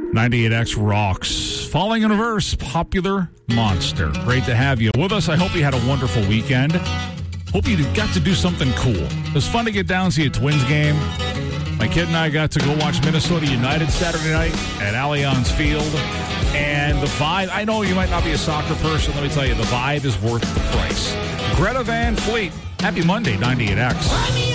98X rocks. Falling in Reverse, Popular Monster. Great to have you with us. I hope you had a wonderful weekend. Hope you got to do something cool. It was fun to get down and see a Twins game. My kid and I got to go watch Minnesota United Saturday night at Allianz Field. And the vibe, I know you might not be a soccer person. Let me tell you, the vibe is worth the price. Greta Van Fleet. Happy Monday, 98X.